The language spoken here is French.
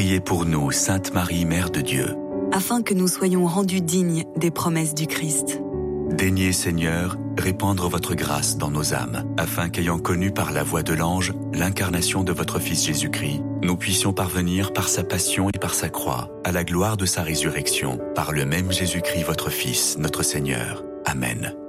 Priez pour nous, Sainte Marie, Mère de Dieu, afin que nous soyons rendus dignes des promesses du Christ. Daignez, Seigneur, répandre votre grâce dans nos âmes, afin qu'ayant connu par la voix de l'ange l'incarnation de votre Fils Jésus-Christ, nous puissions parvenir par sa passion et par sa croix à la gloire de sa résurrection, par le même Jésus-Christ votre Fils, notre Seigneur. Amen.